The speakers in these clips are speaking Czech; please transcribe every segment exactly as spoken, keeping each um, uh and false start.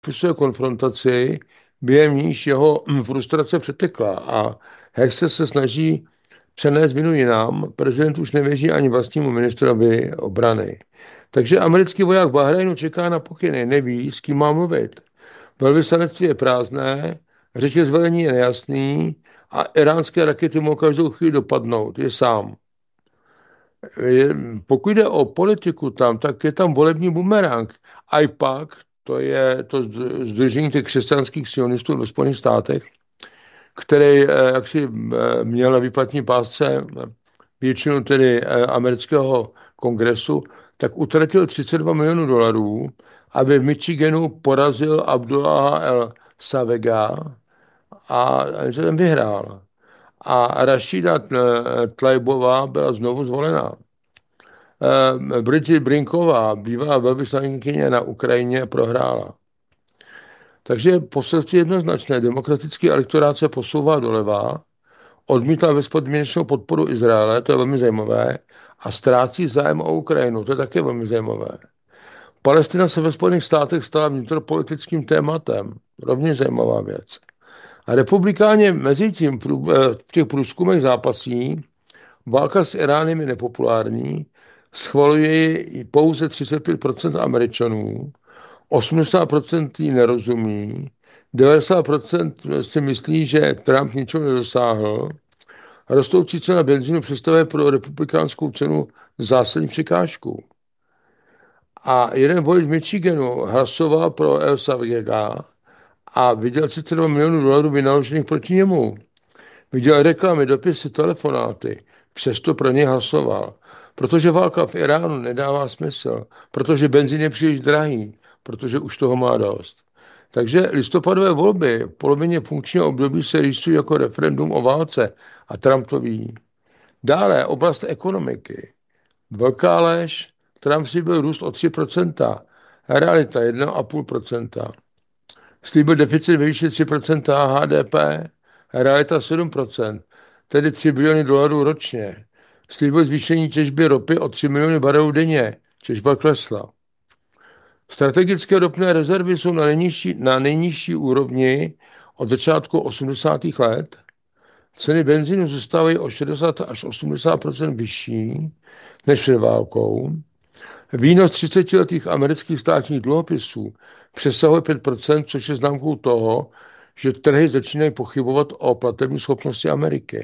popisuje konfrontaci, během níž jeho frustrace přetekla a Hexe se snaží přenést vinu jinam. Prezident už nevěří ani vlastnímu ministrovi obrany. Takže americký voják v Bahrajnu čeká na pokyny, neví, s kým má mluvit. Velvyslanectví je prázdné, řeč zvelení je nejasný a iránské rakety mohou každou chvíli dopadnout. Je sám. Je, pokud jde o politiku tam, tak je tam volební bumerang. I PAC, to je to sdružení těch křesťanských sionistů ve Spojených státech, který eh, jaksi eh, měl na výplatní pásce většinu tedy eh, amerického kongresu, tak utratil třicet dva milionů dolarů, aby v Michiganu porazil Abdullaha el Savega a že ten vyhrál. A Rašida Tlaibová byla znovu zvolena. Bridget Brinková, bývalá velvyslankyně na Ukrajině, prohrála. Takže poselství jednoznačné. Demokratický elektorát se posouvá doleva, odmítá bezpodmínečnou podporu Izraele, to je velmi zajímavé, a ztrácí zájem o Ukrajinu, to je také velmi zajímavé. Palestina se ve Spojených státech stala vnitropolitickým tématem, rovněž zajímavá věc. A republikáni mezi tím v těch průzkumech zápasí, válka s Iránem je nepopulární, schvaluje ji pouze třicet pět procent Američanů, osmdesát procent jí nerozumí, devadesát procent si myslí, že Trump ničeho nedosáhl. Rostoucí cena benzínu představuje pro republikánskou cenu zásadní překážku. A jeden volič v Michiganu hlasoval pro El Salvadora a viděl třicet dva milionů dolarů vynaložených proti němu. Viděl reklamy, dopisy, telefonáty, přesto pro něj hlasoval. Protože válka v Iránu nedává smysl, protože benzín je příliš drahý, protože už toho má dost. Takže listopadové volby v polovině funkčního období se rýsují jako referendum o válce a Trump to ví. Dále oblast ekonomiky. Velká lež, Trump slíbil růst o tři procenta, realita jedna celá pět procenta. Slíbil deficit ve výši tři procenta H D P, realita sedm procent, tedy tři biliony dolarů ročně. Slíbil zvýšení těžby ropy o tři miliony barelů denně, těžba klesla. Strategické ropné rezervy jsou na nejnižší, na nejnižší úrovni od začátku osmdesátých let. Ceny benzínu zůstávají o šedesát až osmdesát procent vyšší než před válkou. Výnos třicetiletých amerických státních dluhopisů přesahuje pět procent, což je známkou toho, že trhy začínají pochybovat o platební schopnosti Ameriky.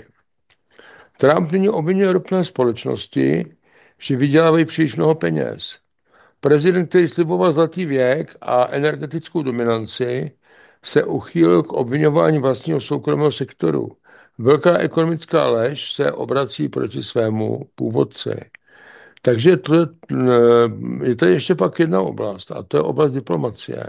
Trump nyní obvinuje ropné společnosti, že vydělávají příliš mnoho peněz. Prezident, který sliboval zlatý věk a energetickou dominanci, se uchýlil k obviňování vlastního soukromého sektoru. Velká ekonomická lež se obrací proti svému původci. Takže to je, je tady ještě pak jedna oblast, a to je oblast diplomacie.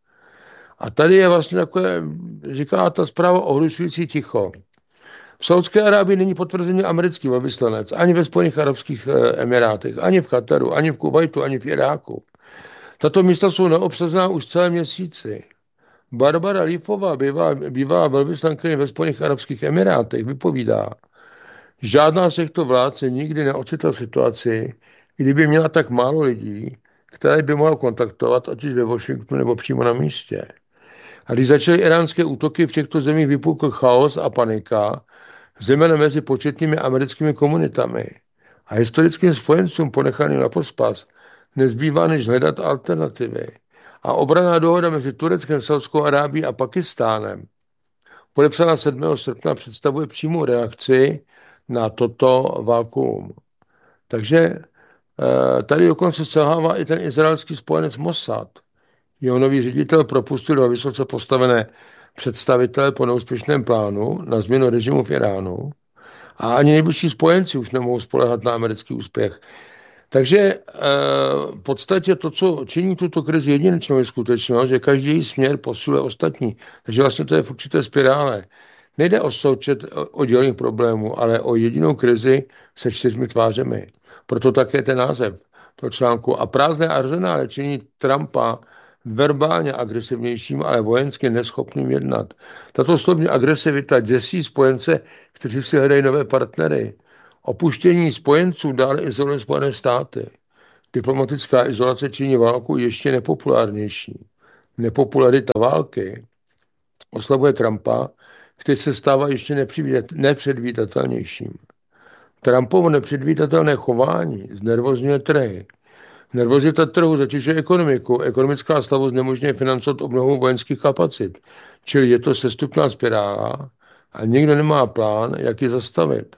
A tady je vlastně takové, říká ta zpráva, ohlušující ticho. V Saudské Arábii není potvrzený americký velvyslanec, ani ve Spojených arabských emirátech, ani v Kataru, ani v Kuvajtu, ani v Iráku. Tato místa jsou neobsazená už celé měsíci. Barbara Leafová, bývalá, bývalá velvyslankyně ve Spojených arabských emirátech, vypovídá, žádná z těchto vlád se nikdy neocitla v situaci, kdyby měla tak málo lidí, které by mohla kontaktovat, ať už ve Washingtonu nebo přímo na místě. A když začaly iránské útoky, v těchto zemích vypukl chaos a panika, zejména mezi početnými americkými komunitami. A historickým spojencům ponechaným na pospas nezbývá než hledat alternativy. A obranná dohoda mezi Tureckem, Saudskou Arábií a Pakistánem, podepsaná sedmého srpna, představuje přímou reakci na toto vakuum. Takže tady dokonce selhává i ten izraelský spojenec Mossad. Jeho nový ředitel propustil dva vysoce postavené představitele po neúspěšném plánu na změnu režimu v Iránu a ani nejbližší spojenci už nemohou spoléhat na americký úspěch. Takže v podstatě to, co činí tuto krizi jedinečnou, je skutečnost, že každý její směr posiluje ostatní. Takže vlastně to je v určité spirále. Nejde o součet oddělených problémů, ale o jedinou krizi se čtyřmi tvářemi. Proto také ten název toho článku. A prázdné arzenály činí Trumpa verbálně agresivnějším, ale vojensky neschopným jednat. Tato slovní agresivita děsí spojence, kteří si hledají nové partnery. Opuštění spojenců dále izoluje Spojené státy. Diplomatická izolace činí válku ještě nepopulárnější. nepopularita války oslabuje Trumpa, který se stává ještě nepředvídatelnějším. Trumpovo nepředvídatelné chování znervozňuje trhy. Nervozita trhu zatěžuje ekonomiku. Ekonomická slavost nemožně financovat obnovu vojenských kapacit. Čili je to sestupná spirála a nikdo nemá plán, jak ji zastavit.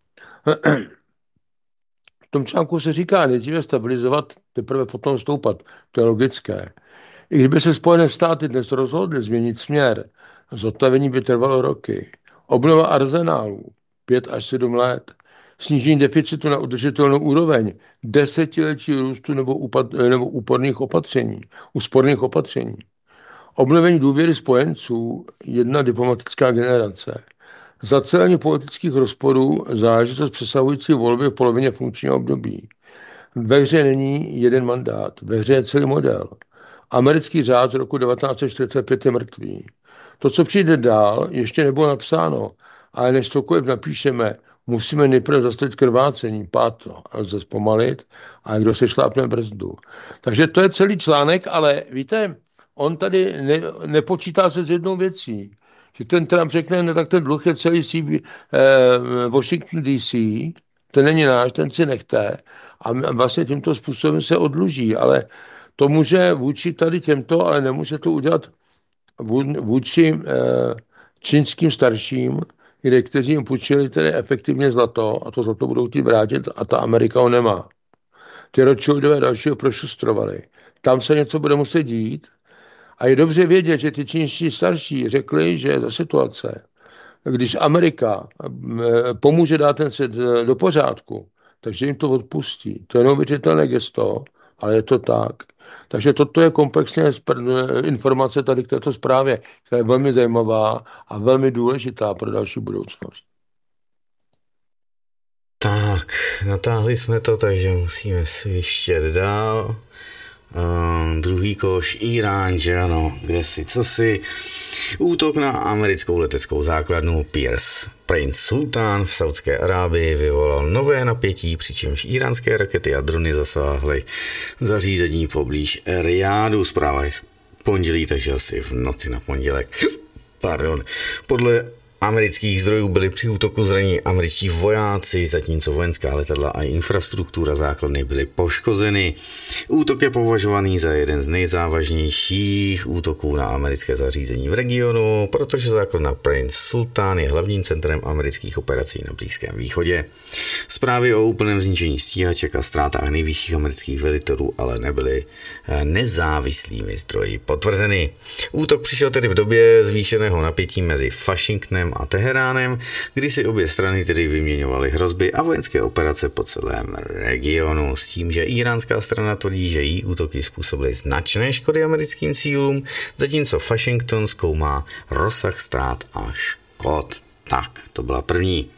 V tom článku se říká nejdříve stabilizovat, teprve potom stoupat. To je logické. I kdyby se Spojené státy dnes rozhodly změnit směr, zotavení by trvalo roky. Obnova arzenálů pět až sedm let. Snížení deficitu na udržitelnou úroveň, desetiletí růstu nebo, upad, nebo úporných opatření, úsporných opatření. Obnovení důvěry spojenců, jedna diplomatická generace. Zacelení politických rozporů, záležitost přesahující volby v polovině funkčního období. Ve hře není jeden mandát, ve hře je celý model. Americký řád z roku devatenáct set čtyřicet pět je mrtvý. To, co přijde dál, ještě nebylo napsáno, ale než cokoliv napíšeme, musíme nejprve zastavit krvácení, pád to lze zpomalit a kdo se šlápne brzdu. Takže to je celý článek, ale víte, on tady ne, nepočítá se s jednou věcí, že ten Trump řekne, ne, tak ten dluh je celý C B, eh, Washington D C, ten není náš, ten si nechte a vlastně tímto způsobem se odluží, ale to může vůči tady těmto, ale nemůže to udělat vůči eh, čínským starším, kde kteří jim půjčili tedy efektivně zlato a to zlato budou chtít vrátit a ta Amerika ho nemá. Ty Rothschildové dalšího prošustrovali. Tam se něco bude muset dít a je dobře vědět, že ty čínští starší řekli, že je to situace. Když Amerika pomůže dát ten svět do pořádku, takže jim to odpustí. To je neuvěřitelné gesto, ale je to tak. Takže toto je komplexně informace tady k této zprávě, která je velmi zajímavá a velmi důležitá pro další budoucnost. Tak, natáhli jsme to, takže musíme svištět dál. Uh, druhý koš, Irán, že ano, kde si, co si. Útok na americkou leteckou základnu Pierce Prince Sultan v Saudské Arábii vyvolal nové napětí, přičemž iránské rakety a drony zasáhly zařízení poblíž Riádu. Zpráva je z pondělí, takže asi v noci na pondělek. Pardon. Podle amerických zdrojů byli při útoku zraněni američtí vojáci, zatímco vojenská letadla a infrastruktura základny byly poškozeny. Útok je považovaný za jeden z nejzávažnějších útoků na americké zařízení v regionu, protože základna Prince Sultan je hlavním centrem amerických operací na Blízkém východě. Zprávy o úplném zničení stíhaček a ztrátách nejvyšších amerických velitelů ale nebyly nezávislými zdroji potvrzeny. Útok přišel tedy v době zvýšeného napětí mezi Washingtonem a Teheránem, kdy si obě strany tedy vyměňovaly hrozby a vojenské operace po celém regionu, s tím, že iránská strana tvrdí, že jí útoky způsobily značné škody americkým cílům, zatímco Washington zkoumá rozsah ztrát a škod. Tak, to byla první.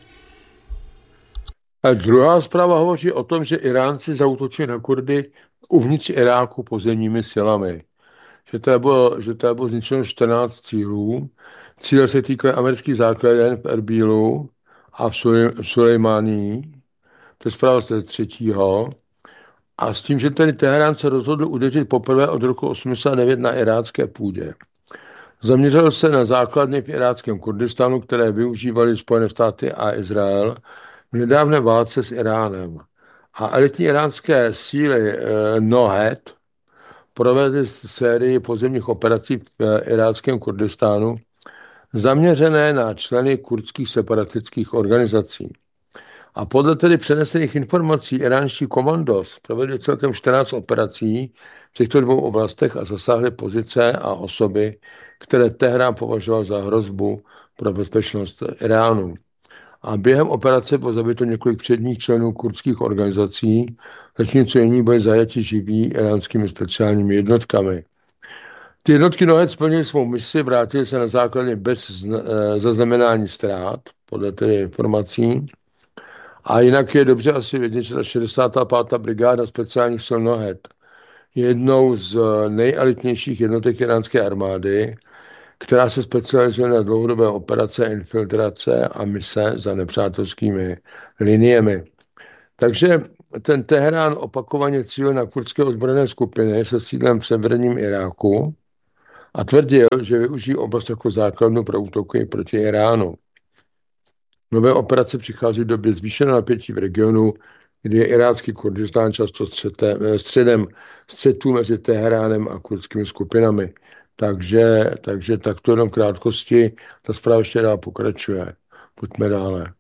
A druhá zpráva hovoří o tom, že Iránci zaútočili na Kurdy uvnitř Iráku pozemními silami. Že to bylo, že to bylo zničeno čtrnáct cílů. Cíle se týkaly amerických základen v Erbílu a v Sulejmánii. To je zpráva z třetího. A s tím, že tedy Teherán se rozhodl udeřit poprvé od roku osmdesát devět na irácké půdě. Zaměřil se na základny v iráckém Kurdistánu, které využívaly Spojené státy a Izrael v nedávné válce s Iránem. A elitní iránské síly eh, Nohet provedly sérii pozemních operací v iráckém Kurdistánu zaměřené na členy kurdských separatistických organizací. A podle tedy přenesených informací iránští komandos provedli celkem čtrnáct operací v těchto dvou oblastech a zasáhly pozice a osoby, které Teherán považoval za hrozbu pro bezpečnost Iránu. A během operace bylo zabito několik předních členů kurdských organizací, zatímco jiní byli zajati živí iránskými speciálními jednotkami. Ty jednotky Nohet splnily svou misi, vrátily se na základně bez zaznamenání ztrát, podle tedy informací. A jinak je dobře asi vědět, že ta šedesátá pátá brigáda speciálních sil Nohet je jednou z nejelitnějších jednotek iránské armády, která se specializuje na dlouhodobé operace, infiltrace a mise za nepřátelskými liniemi. Takže ten Teherán opakovaně cílil na kurdské ozbrojené skupiny se sídlem v severním Iráku a tvrdil, že využijí oblast jako základnu pro útoky proti Iránu. Nové operace přichází v době zvýšeného napětí v regionu, kdy je irácký Kurdistán často střetem, středem střetů mezi Teheránem a kurdskými skupinami. Takže, takže takto jenom krátkosti, ta zpráva ještě dál pokračuje. Pojďme dále.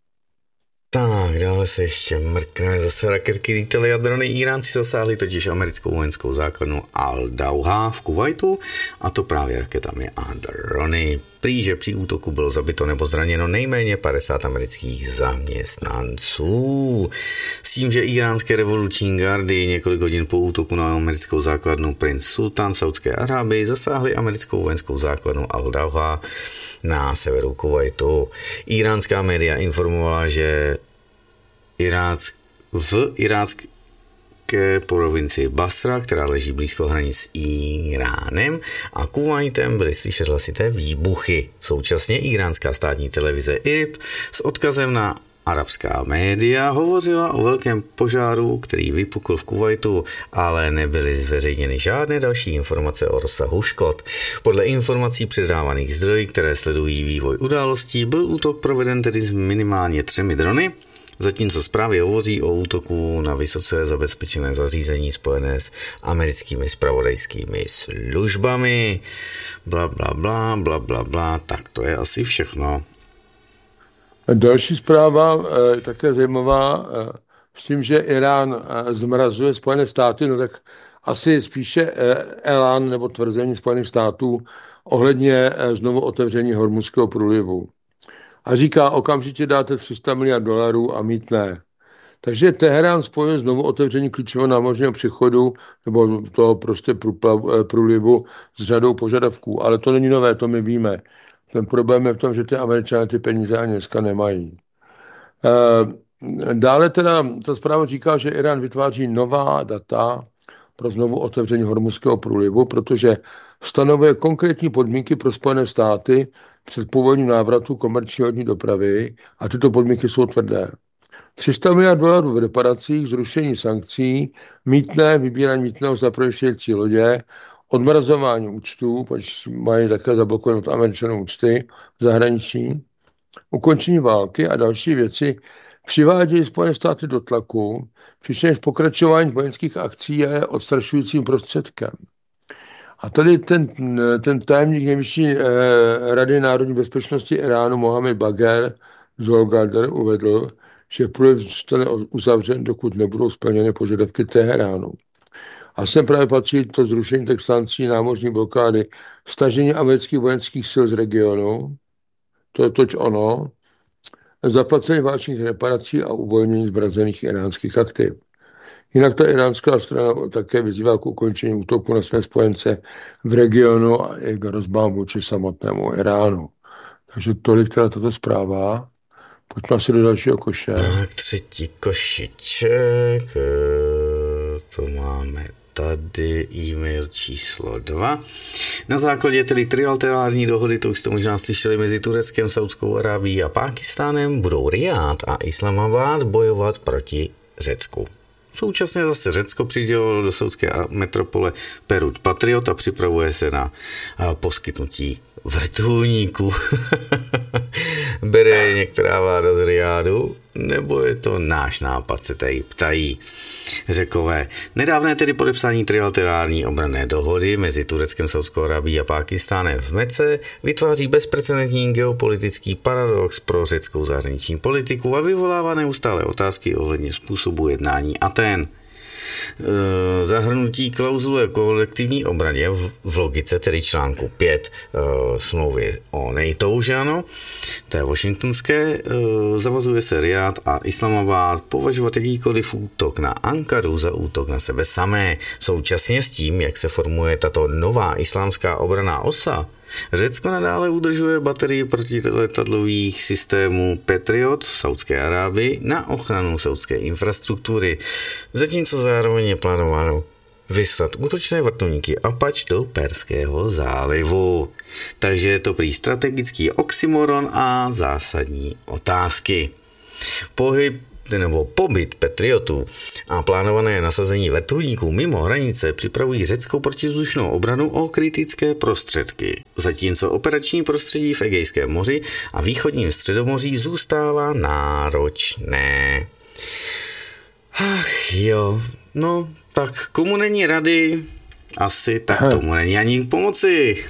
Tak, dále se ještě mrkne zase raketky, lítaly a drony. Iránci zasáhli totiž americkou vojenskou základnu Al-Dauha v Kuvajtu, a to právě raketami a drony. Prý, že při útoku bylo zabito nebo zraněno nejméně padesát amerických zaměstnanců. S tím, že iránské revoluční gardy několik hodin po útoku na americkou základnu Princ Sultan v Saudské Arábii zasáhli americkou vojenskou základnu Al-Dauha na severu Kuvajtu. Iránská média informovala, že Irác, v irácké provincii Basra, která leží blízko hranic s Iránem a Kuvajtem, byly slyšet hlasité výbuchy. Současně iránská státní televize I R I B s odkazem na arabská média hovořila o velkém požáru, který vypukl v Kuvajtu, ale nebyly zveřejněny žádné další informace o rozsahu škod. Podle informací předávaných zdroji, které sledují vývoj událostí, byl útok proveden tedy s minimálně třemi drony, zatímco zprávy hovoří o útoku na vysoce zabezpečené zařízení spojené s americkými zpravodajskými službami. Bla, bla, bla, bla, bla, bla. Tak to je asi všechno. Další zpráva je také zajímavá s tím, že Irán zmrazuje Spojené státy, no tak asi spíše elán nebo tvrzení Spojených států ohledně znovu otevření Hormuzského průlivu. A říká, okamžitě dáte tři sta miliard dolarů a mítné. Takže Teherán spojuje znovu otevření klíčového námořního přechodu nebo toho prostě průlivu s řadou požadavků. Ale to není nové, to my víme. Ten problém je v tom, že ty Američané ty peníze ani dneska nemají. Dále teda ta zpráva říká, že Irán vytváří nová data pro znovu otevření Hormuzského průlivu, protože stanovuje konkrétní podmínky pro Spojené státy před povolením návratu komerční lodní dopravy a tyto podmínky jsou tvrdé. tři sta miliard dolarů v reparacích, zrušení sankcí, mýtné, vybírání mýtného za projíždějící lodě, odmrazování účtů, protože mají také zablokované od Američanů účty v zahraničí, ukončení války a další věci přivádějí Spojené státy do tlaku, přičemž pokračování vojenských akcí je odstrašujícím prostředkem. A tady ten, ten tajemník nejvyšší eh, Rady národní bezpečnosti Iránu Mohamed Bagher Zolgadr uvedl, že průliv zůstane uzavřen, dokud nebudou splněny požadavky Teheránu. A sem právě patří to zrušení těch sankcí, námořní blokády, stažení amerických vojenských sil z regionu, to je toč ono, zaplacení válečných reparací a uvolnění zmrazených iránských aktiv. Jinak ta iránská strana také vyzývá k ukončení útoku na své spojence v regionu a i k hrozbám vůči samotnému Iránu. Takže tolik teda tato zpráva. Pojďme asi do dalšího koše. Tak třetí košiček, to máme tady e-mail číslo dva. Na základě tedy trilaterální dohody, to už jste možná slyšeli, mezi Tureckem, Saudskou Arábií a Pákistánem, budou Rijád a Islamabad bojovat proti Řecku. Současně zase Řecko přidělilo do saudské metropole Perut Patriot a připravuje se na poskytnutí vrtulníků. Bere některá vláda z Rijádu, nebo je to náš nápad, se tady ptají Řekové. Nedávné tedy podepsání trilaterální obranné dohody mezi Tureckem, Saudskou Arábií a Pákistánem v Mece vytváří bezprecedentní geopolitický paradox pro řeckou zahraniční politiku a vyvolává neustále otázky ohledně způsobu jednání Athén. E, zahrnutí klauzule o kolektivní obraně v, v logice, tedy článku pět e, smlouvy o NATO, že ano, to je washingtonské, e, zavazuje se Rijád a Islamabad považovat jakýkoliv útok na Ankaru za útok na sebe samé. Současně s tím, jak se formuje tato nová islámská obranná osa, Řecko nadále udržuje baterii protiletadlových systémů Patriot v Saudské Arábii na ochranu saudské infrastruktury, zatímco zároveň je plánováno vyslat útočné vrtulníky Apache do Perského zálivu. Takže je to prý strategický oxymoron a zásadní otázky. Pohyb nebo pobyt patriotů a plánované nasazení vrtulníků mimo hranice připravují řeckou protivzdušnou obranu o kritické prostředky. Zatímco operační prostředí v Egejském moři a východním středomoří zůstává náročné. Ach jo, no tak komu není rady, asi tak Aha. tomu není ani pomoci.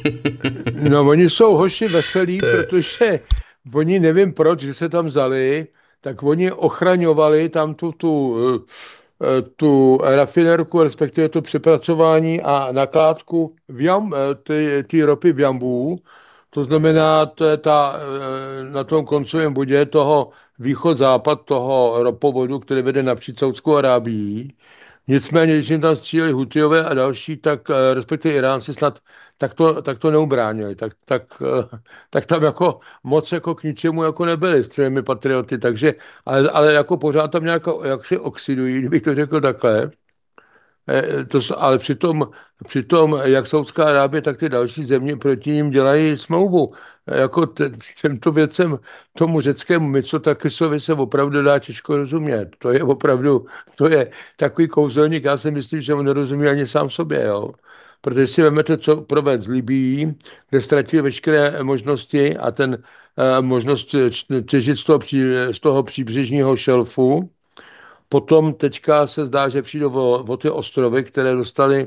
No oni jsou hoši veselí, to... protože oni nevím proč, že se tam vzali, tak oni ochraňovali tam tu, tu, tu rafinerku, respektive to přepracování a nakládku v jam, ty, ty ropy v Jambu. To znamená, to je ta, na tom koncovém bodě toho východ-západ toho ropovodu, který vede napříč Saudskou Arábií. Nicméně, když jim tam stříleli Hutijové a další, tak respektive Iránci snad tak to, tak to neubránili. Tak, tak, tak tam jako moc jako k ničemu jako nebyli s třemi patrioty, takže, ale, ale jako pořád tam nějak jak si oxidují, kdybych to řekl takhle. To, ale přitom, přitom, jak Saudská Arábie, tak ty další země proti ním dělají smlouvu. Jako t, těmto věcem, tomu řeckému Mitsotakisovi se opravdu dá těžko rozumět. To je opravdu, to je takový kouzelník, já si myslím, že on nerozumí ani sám sobě, jo. Protože si vezmete, co proved z Libii, kde ztratil veškeré možnosti a ten uh, možnost těžit z toho, pří, z toho příbřežního šelfu. Potom teďka se zdá, že přijdou o, o ty ostrovy, které dostali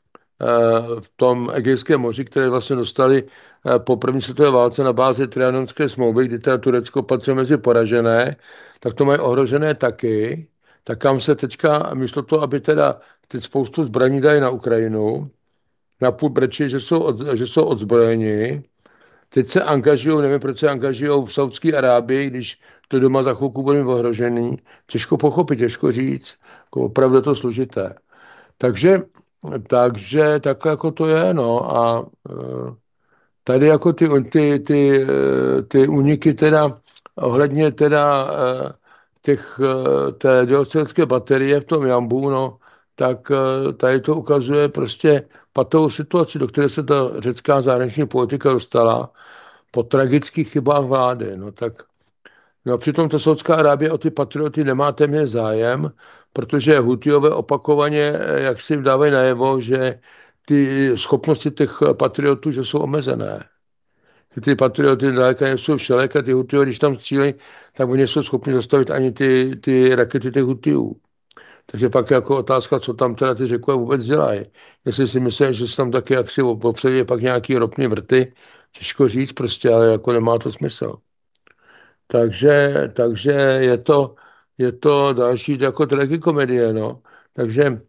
uh, v tom Egejském moři, které vlastně dostali uh, po první světové válce na bázi Trianonské smlouvy, kdy teda Turecko patří mezi poražené, tak to mají ohrožené taky. Tak kam se teďka, místo toho, aby teda teď spoustu zbraní dají na Ukrajinu, na půl brečí, že jsou, od, že jsou odzbrojeni. Teď se angažují, nevím, proč se angažují v Saudské Arábii, když to doma za chvilku bude ohrožený. Těžko pochopit, těžko říct, jako opravdu je to složité. Takže, takže takhle jako to je, no a tady jako ty, ty, ty, ty úniky teda ohledně teda těch, té dělostřelecké baterie v tom Jambu, no, tak tady to ukazuje prostě patovou situaci, do které se ta řecká zahraniční politika dostala po tragických chybách vlády. No tak no, přitom ta Saudská Arábie o ty patrioty nemá téměř zájem, protože Hutijové opakovaně jak si dávají najevo, že ty schopnosti těch patriotů, že jsou omezené. Ty patrioty daleka nejsou všelek a ty Hutijové, když tam střílejí, tak oni jsou schopni zastavit ani ty, ty rakety těch Hutijů. Takže pak je jako otázka, co tam teda ty Řekové vůbec dělají. Jestli si myslím, že se tam taky jaksi popředí pak nějaký ropný vrty, těžko říct prostě, ale jako nemá to smysl. Takže, takže je to, je to další jako tragikomedie, no. Takže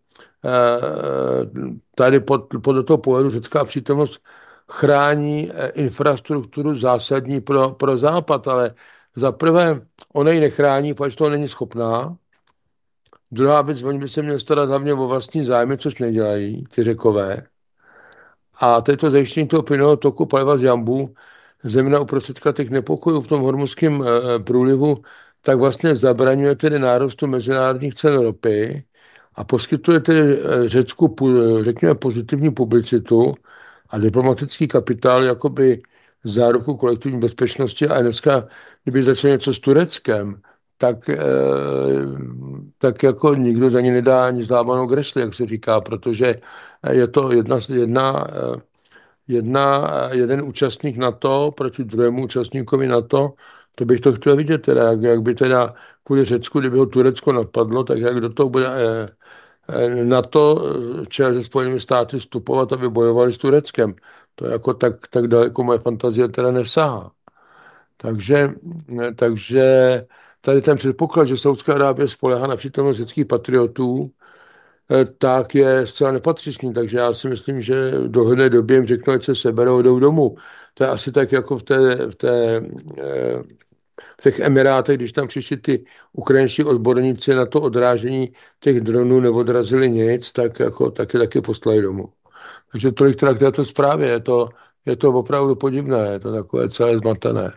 tady pod, podle toho pohledu řecká přítomnost chrání infrastrukturu zásadní pro, pro Západ, ale za prvé ona ji nechrání, protože to není schopná. Druhá věc, oni by se měli starat hlavně o vlastní zájmy, což nedělají, ty Řekové. A teď to zajištění toho plynového toku paliva z Jambu, zejména uprostřed těch nepokojů v tom hormuzském e, průlivu, tak vlastně zabraňuje tedy nárůstu mezinárodních cen ropy a poskytuje tedy Řecku, řekněme, pozitivní publicitu a diplomatický kapitál, jakoby záruku kolektivní bezpečnosti. A dneska, kdyby začalo něco s Tureckem, tak, e, tak jako nikdo za ně nedá ani zlámanou grešli, jak se říká, protože je to jedna, jedna, jedna, jeden účastník NATO proti druhému účastníkovi NATO. To bych to chtěl vidět, teda, jak, jak by teda kvůli Řecku, kdyby ho Turecko napadlo, tak jak do toho bude e, e, NATO čel se Spojenými státy vstupovat, aby bojovali s Tureckem. To je jako tak, tak daleko moje fantazie teda nesahá. Takže, takže tady ten předpoklad, že Saudská Arábie spolehá na přítomnost řeckých patriotů, tak je zcela nepatřičný. Takže já si myslím, že v dohledné době jim řeknou, ať se seberou, jdou domů. To je asi tak jako v, té, v, té, v těch Emirátech, když tam přišli ty ukrajinští odborníci na to odrážení těch dronů, neodrazili nic, tak jako taky taky poslali domů. Takže tolik teda k této zprávě. Je to, je to opravdu podivné, je to takové celé zmatené.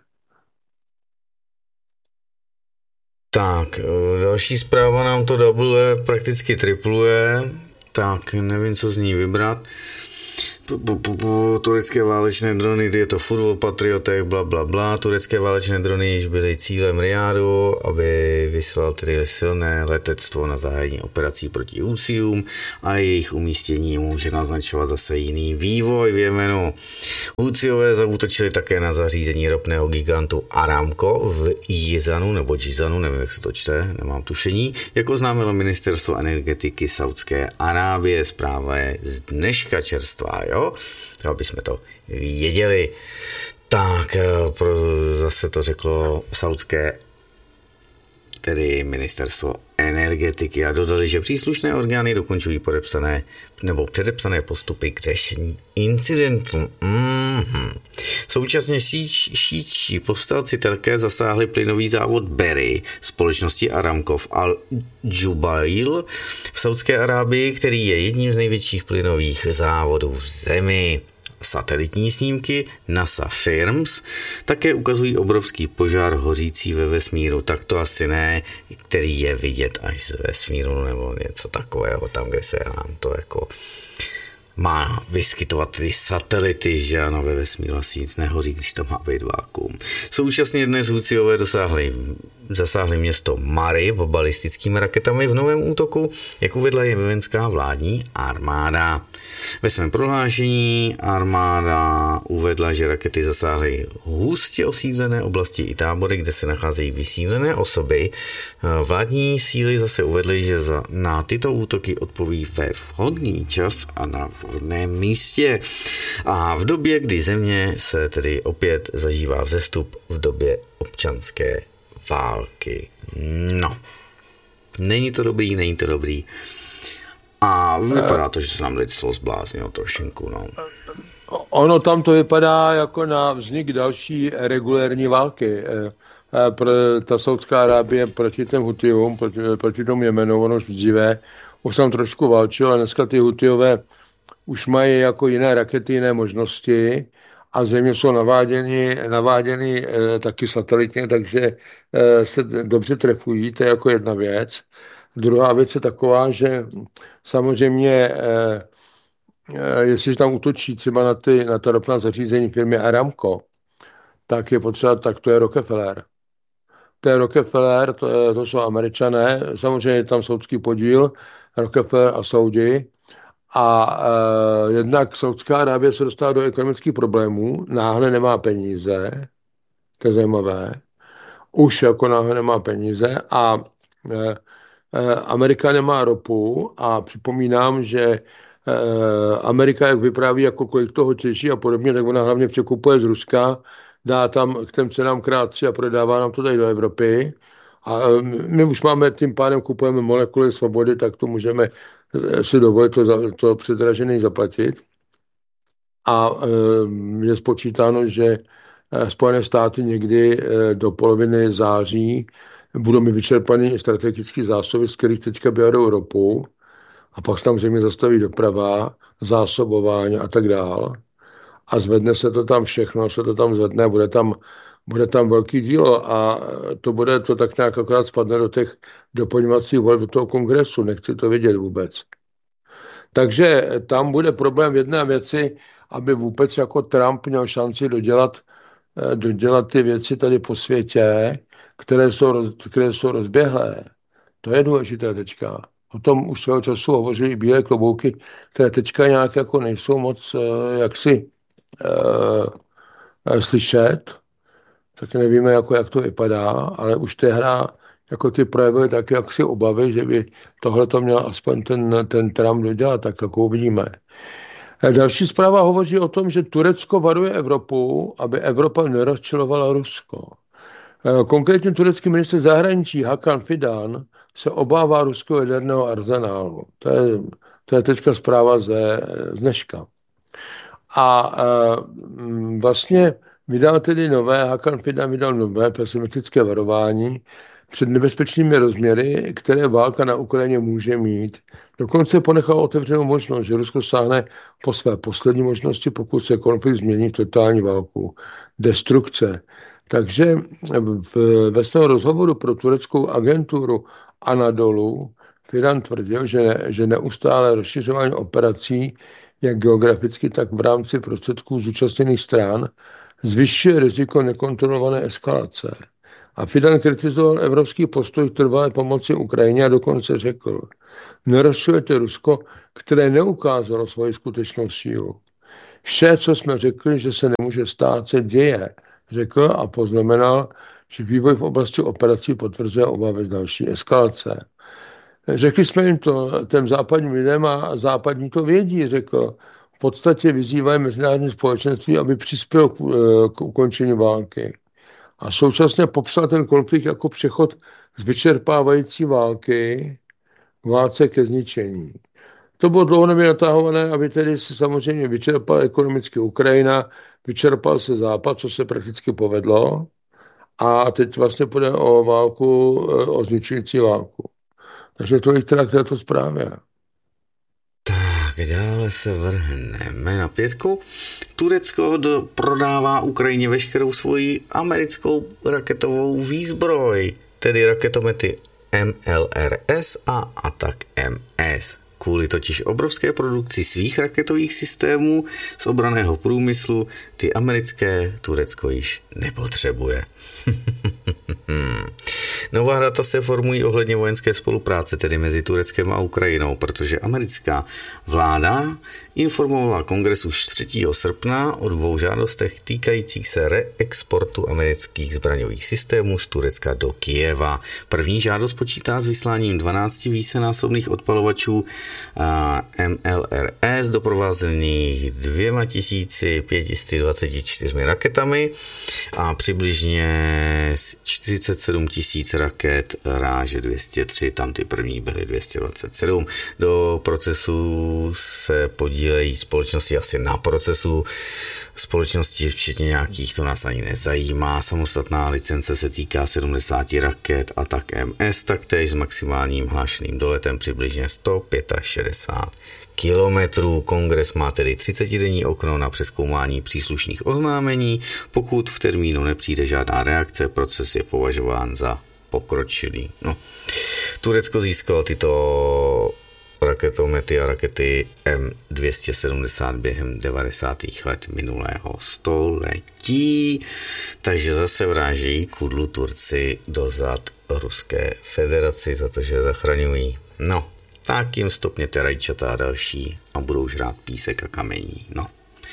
Tak, další zpráva nám to dubluje, prakticky tripluje, tak nevím, co z ní vybrat. p- p- p- turecké válečné drony, je to furt o patriotech, bla, bla, bla. Turecké válečné drony již byly cílem Riádu, aby vyslal tedy silné letectvo na zahájení operací proti Husijům a jejich umístění může naznačovat zase jiný vývoj v Jemenu. Husijové zaútočili také na zařízení ropného gigantu Aramco v Jizanu, nebo Jizanu, nevím, jak se to čte, nemám tušení. Jako oznámilo ministerstvo energetiky Saudské Arábie, zpráva je z dneška čerstvá, jo? Aby jsme to věděli. Tak, pro, zase to řeklo saudské, tedy ministerstvo energetiky, a dodali, že příslušné orgány dokončují podepsané nebo předepsané postupy k řešení incidentu. Mm-hmm. Současně šíčí povstalci také zasáhli plynový závod Berry společnosti Aramco v Al-Jubail v Saudské Arábii, který je jedním z největších plynových závodů v zemi. Satelitní snímky NASA Firms také ukazují obrovský požár hořící ve vesmíru, tak to asi ne, který je vidět až z vesmíru nebo něco takového, tam, kde se nám to jako má vyskytovat ty satelity, že ano, ve vesmíru asi nic nehoří, když tam má být vákuum. Současně dnes Husijové dosáhli zasáhli město Mari balistickými raketami v novém útoku, jak uvedla jemenská vládní armáda. Ve svém prohlášení armáda uvedla, že rakety zasáhly hustě osídlené oblasti i tábory, kde se nacházejí vysídlené osoby. Vládní síly zase uvedly, že za, na tyto útoky odpoví ve vhodný čas a na vhodném místě. A v době, kdy země se tedy opět zažívá vzestup v době občanské války. No, není to dobrý, není to dobrý. A vypadá to, že se nám lidstvo zbláznilo trošinku, no. Ono tam to vypadá jako na vznik další regulérní války. Ta Saudská Arábie proti těm Hutijům, proti, proti tomu Jemenu, ono už dříve, už tam trošku válčil, ale dneska ty Hutijové už mají jako jiné rakety, jiné možnosti a země jsou naváděny, naváděny e, taky satelitně, takže e, se dobře trefují, to je jako jedna věc. Druhá věc je taková, že samozřejmě, e, e, jestliže tam útočí třeba na, ty, na ta ropná zařízení firmy Aramco, tak je potřeba, tak to je Rockefeller. To je Rockefeller, to, je, to jsou Američané, samozřejmě je tam saudský podíl, Rockefeller a Saudi. A e, jednak Saudská Arábie se dostala do ekonomických problémů, náhle nemá peníze, to je zajímavé, už jako náhle nemá peníze a e, e, Amerika nemá ropu a připomínám, že e, Amerika, jak vypráví, jako kolik toho těží a podobně, tak ona hlavně překupuje z Ruska, dá tam k těm cenám krát tři a prodává nám to tady do Evropy. A my už máme, tím pádem kupujeme molekuly svobody, tak to můžeme si dovolit to, za, to předražený zaplatit. A je spočítáno, že Spojené státy někdy do poloviny září budou mi vyčerpaný strategické zásoby, z kterých teďka berou ropu a pak se tam zřejmě zastaví doprava, zásobování a tak dál. A zvedne se to tam všechno, se to tam zvedne, bude tam Bude tam velký dílo a to bude to tak nějak akorát spadne do těch doplňovacích voleb do toho kongresu. Nechci to vidět vůbec. Takže tam bude problém v jedné věci, aby vůbec jako Trump měl šanci dodělat, dodělat ty věci tady po světě, které jsou, které jsou rozběhlé. To je důležité teďka. O tom už svého času hovořili i bílé klobouky, které teďka nějak jako nejsou moc jaksi uh, slyšet. Tak nevíme, jako, jak to vypadá, ale už té hra jako ty projevily taky jaksi obavy, že by tohle to měl aspoň ten, ten Trump dodělat, tak jako uvidíme. Další zpráva hovoří o tom, že Turecko varuje Evropu, aby Evropa nerozčilovala Rusko. Konkrétně turecký ministr zahraničí Hakan Fidan se obává ruského jaderného arzenálu. To je, to je teďka zpráva ze, z dneška. A e, vlastně vydal tedy nové, Hakan Fidan vydal nové pesimistické varování před nebezpečnými rozměry, které válka na Ukrajině může mít. Dokonce ponechal otevřenou možnost, že Rusko sáhne po své poslední možnosti, pokud se konflikt změní v totální válku. Destrukce. Takže v, ve svém rozhovoru pro tureckou agenturu Anadolu Fidan tvrdil, že, že neustále rozšiřování operací jak geograficky, tak v rámci prostředků zúčastněných stran, zvyšuje riziko nekontrolované eskalace. A Fidan kritizoval evropský postoj k trvalé pomoci Ukrajině a dokonce řekl, nerozčilujete Rusko, které neukázalo svoji skutečnou sílu. Vše, co jsme řekli, že se nemůže stát, se děje, řekl a poznamenal, že vývoj v oblasti operací potvrzuje obavy z další eskalace. Řekli jsme jim to těm západním lidem a západní to vědí, řekl. V podstatě vyzývají mezinárodní společenství, aby přispělo k, k ukončení války. A současně popsal ten konflikt jako přechod z vyčerpávající války k válce ke zničení. To bylo dlouhodobě natahované, aby tedy se samozřejmě vyčerpala ekonomicky Ukrajina, vyčerpal se Západ, co se prakticky povedlo. A teď vlastně půjde o válku, o zničující válku. Takže to je teda k této zprávě. Tak dále se vrhneme na pětku. Turecko do, prodává Ukrajině veškerou svoji americkou raketovou výzbroj, tedy raketomety M L R S a Attack M S. Kvůli totiž obrovské produkci svých raketových systémů z obranného průmyslu ty americké Turecko již nepotřebuje. Nová data se formují ohledně vojenské spolupráce, tedy mezi Tureckem a Ukrajinou, protože americká vláda informovala kongres už třetího srpna o dvou žádostech týkajících se reexportu amerických zbraňových systémů z Turecka do Kyjeva. První žádost počítá s vysláním dvanácti vícenásobných odpalovačů M L R S doprovázených dvěma tisíci pěti sty dvaceti čtyřmi raketami a přibližně čtyřicet sedm tisíc raket ráže dvě stě tři, tam ty první byly dvě stě dvacet sedm. Do procesu se podílejí společnosti, asi na procesu společnosti, včetně nějakých, to nás ani nezajímá. Samostatná licence se týká sedmdesáti raket a tak M S, taktéž s maximálním hlášeným doletem přibližně sto šedesát pět kilometrů. Kongres má tedy třicetidenní okno na přezkoumání příslušných oznámení. Pokud v termínu nepřijde žádná reakce, proces je považován za pokročilý. No. Turecko získalo tyto raketomety a rakety M dvě stě sedmdesát během devadesátých let minulého století, takže zase vrážejí kudlu Turci do zad Ruské federaci za to, že zachraňují. No, tak jim stopněte rajčata a další a budou žrát písek a kamení. No.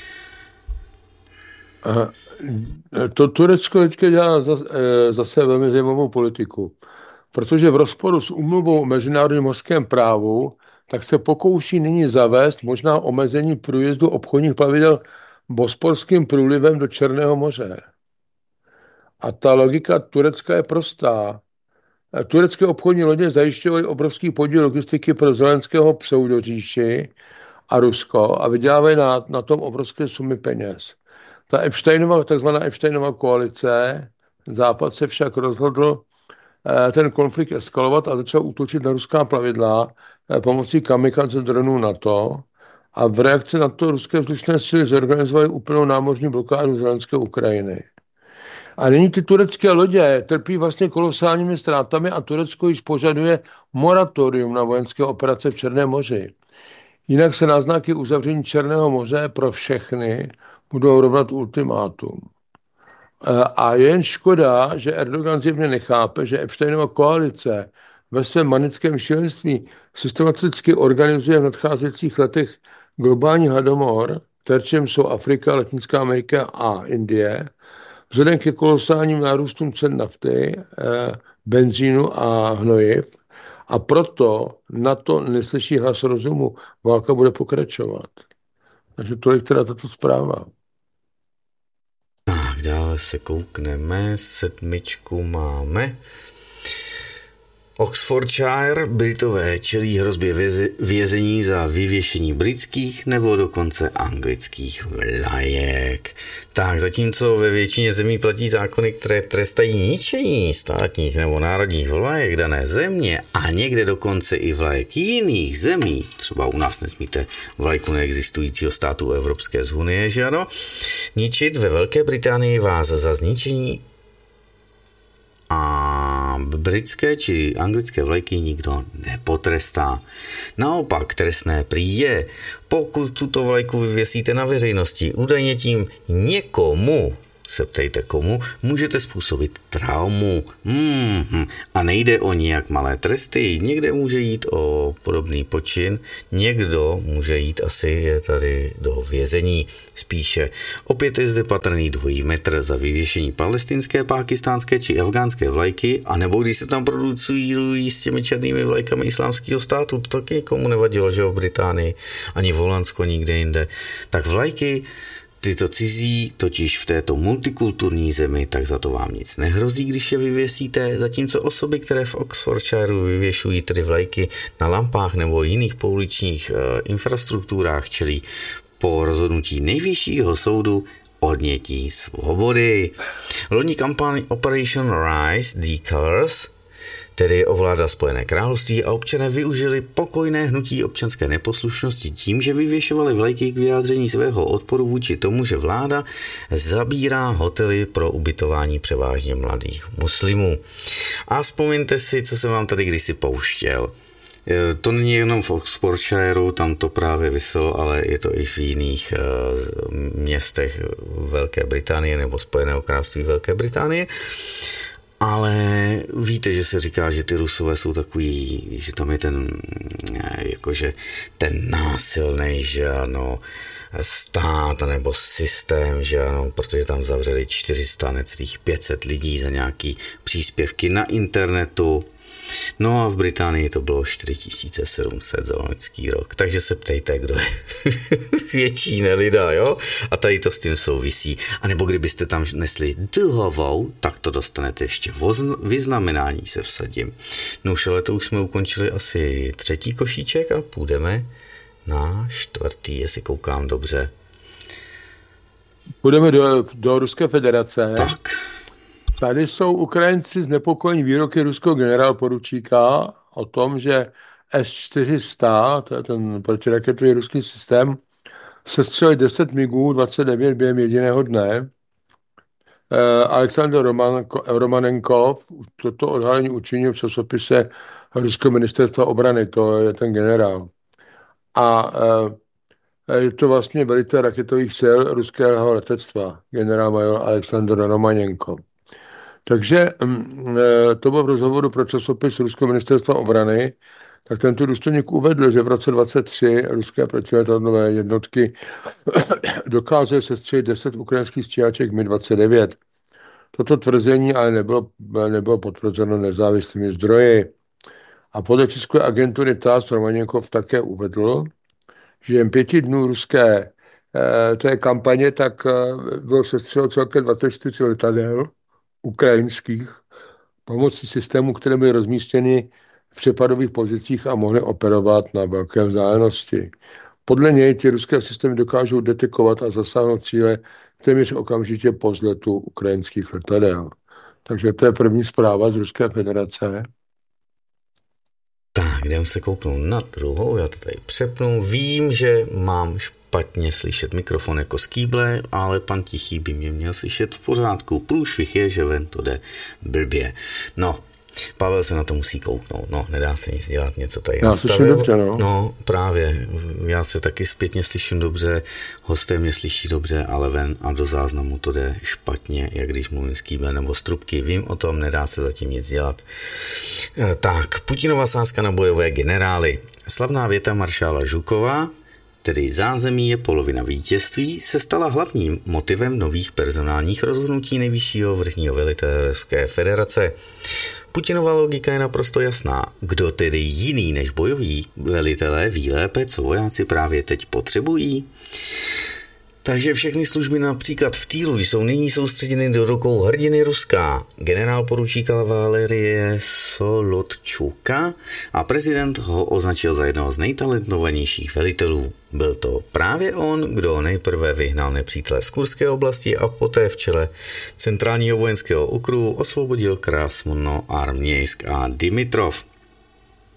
To Turecko teďka dělá zase velmi zajímavou politiku, protože v rozporu s úmluvou o mezinárodním mořském právu tak se pokouší nyní zavést možná omezení průjezdu obchodních plavidel Bosporským průlivem do Černého moře. A ta logika Turecka je prostá. Turecké obchodní lodě zajišťovaly obrovský podíl logistiky pro Zelenského pseudoříši a Rusko a vydělávají na, na tom obrovské sumy peněz. Ta Epsteinova, takzvaná Epsteinova koalice, Západ se však rozhodl ten konflikt eskalovat a začal útočit na ruská plavidla pomocí kamikadze dronů NATO a v reakci na to ruské vzdušné síly zorganizovaly úplnou námořní blokádu Zelenské Ukrajiny. A nyní ty turecké lodě trpí vlastně kolosálními ztrátami a Turecko již požaduje moratorium na vojenské operace v Černém moři. Jinak se náznaky uzavření Černého moře pro všechny budou rovnat ultimátum. A je jen škoda, že Erdogan zjevně nechápe, že Epsteinova koalice ve svém manickém šílenství systematicky organizuje v nadcházejících letech globální hladomor, terčem jsou Afrika, Latinská Amerika a Indie, vzhledem ke kolosálním nárůstům cen nafty, benzínu a hnojiv. A proto na to neslyší hlas rozumu. Válka bude pokračovat. Takže tolik teda tato zpráva. Tak dále se koukneme, sedmičku máme. Oxfordshire, Britové čelí hrozbě věze, vězení za vyvěšení britských nebo dokonce anglických vlajek. Tak zatímco ve většině zemí platí zákony, které trestají ničení státních nebo národních vlajek dané země a někde dokonce i vlajek jiných zemí, třeba u nás nesmíte vlajku neexistujícího státu Evropské unie, že ano, ničit, ve Velké Británii vás za zničení a britské či anglické vlajky nikdo nepotrestá. Naopak trestné prý je, pokud tuto vlajku vyvěsíte na veřejnosti, údajně tím někomu, se ptejte komu, můžete způsobit traumu. Hmm, a nejde o nijak malé tresty. Někde může jít o podobný počin, někdo může jít asi je tady do vězení. Spíše opět je zde patrný dvojí metr za vyvěšení palestinské, pákistánské či afgánské vlajky, anebo když se tam producují s těmi černými vlajkami islámského státu, to taky nikomu nevadilo, že v Británii, ani v Holandsku, nikde jinde. Tak vlajky tyto cizí, totiž v této multikulturní zemi, tak za to vám nic nehrozí, když je vyvěsíte, zatímco osoby, které v Oxfordshireu vyvěšují tedy vlajky na lampách nebo jiných pouličních e, infrastrukturách, čili po rozhodnutí nejvyššího soudu odnětí svobody. Loni kampaň Operation Rise the Colors, tedy ovládá Spojené království, a občané využili pokojné hnutí občanské neposlušnosti tím, že vyvěšovali vlajky k vyjádření svého odporu vůči tomu, že vláda zabírá hotely pro ubytování převážně mladých muslimů. A vzpomeňte si, co jsem vám tady kdysi pouštěl. To není jenom v Oxfordshireu, tam to právě vyselo, ale je to i v jiných uh, městech Velké Británie nebo Spojeného království Velké Británie. Ale víte, že se říká, že ty Rusové jsou takový, že tam je ten, jakože ten násilný, že ano, stát nebo systém, že ano, protože tam zavřeli čtyři sta, necelých pět set lidí za nějaký příspěvky na internetu. No a v Británii to bylo čtyři tisíce sedm set za loňský rok. Takže se ptejte, kdo je větší nelida, jo? A tady to s tím souvisí. A nebo kdybyste tam nesli dlhovou, tak to dostanete ještě vyznamenání, se vsadím. No už ale to už jsme ukončili asi třetí košíček a půjdeme na čtvrtý, jestli koukám dobře. Půjdeme do, do Ruské federace. Tak. Tady jsou Ukrajinci znepokojení výroky ruského generálporučíka o tom, že S čtyři sta, to je ten protiraketový ruský systém, sestřelil deset migů, dvacet devět během jediného dne. Alexander Romanko, Romanenkov toto odhalení učinil v časopise Ruského ministerstva obrany, to je ten generál. A je to vlastně velitel raketových sil ruského letectva, generál-major Alexander Romanenkov. Takže to bylo v rozhovoru pro časopis Ruského ministerstva obrany, tak tento důstojník uvedl, že v roce dvacet tři ruské protiletadlové jednotky dokázaly sestřelit deset ukrajinských stíhaček M I dvacet devět. Toto tvrzení ale nebylo, nebylo potvrzeno nezávislými zdroji. A podle české agentury T A S Romanenkov také uvedl, že jen pěti dnů ruské té kampaně tak bylo sestřeleno celkem dvacet čtyři letadel ukrajinských pomocí systémů, které byly rozmístěny v přepadových pozicích a mohly operovat na velké vzdálenosti. Podle něj ty ruské systémy dokážou detekovat a zasáhnout cíle téměř okamžitě po vzletu ukrajinských letadel. Takže to je první zpráva z Ruské federace. Tak, jdem se kouknout na druhou, já to tady přepnu. Vím, že mám špatně slyšet mikrofon jako z kýble, ale pan Tichý by mě měl slyšet v pořádku. Průšvih je, že ven to jde blbě. No, Pavel se na to musí kouknout, no, nedá se nic dělat, něco tady nastavil. Dobře, no. no, právě, já se taky zpětně slyším dobře, hosté mě slyší dobře, ale ven a do záznamu to jde špatně, jak když mluvím z kýble nebo z trubky, vím o tom, nedá se zatím nic dělat. Tak, Putinova sázka na bojové generály. Slavná věta maršála Žukova, tedy zázemí je polovina vítězství, se stala hlavním motivem nových personálních rozhodnutí nejvyššího vrchního velitele Ruské federace. Putinova logika je naprosto jasná. Kdo tedy jiný než bojoví velitelé ví lépe, co vojáci právě teď potřebují? Takže všechny služby například v týlu jsou nyní soustředěny do rukou hrdiny Ruska, generál poručíka Valerie Solotčuka, a prezident ho označil za jednoho z nejtalentovanějších velitelů. Byl to právě on, kdo nejprve vyhnal nepřítele z Kurské oblasti a poté v čele centrálního vojenského okruhu osvobodil Krasnoarmějsk a Dimitrov.